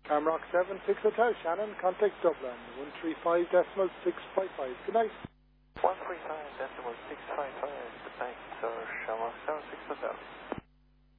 Tamrock 76 Hotel, Shannon, contact Dublin, 135.655. Good night. 135.655, good night, Shamrock 76 Hotel.